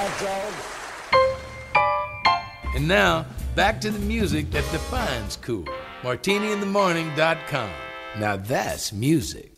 hot dogs. And now, back to the music that defines cool. MartiniInTheMorning.com. Now that's music.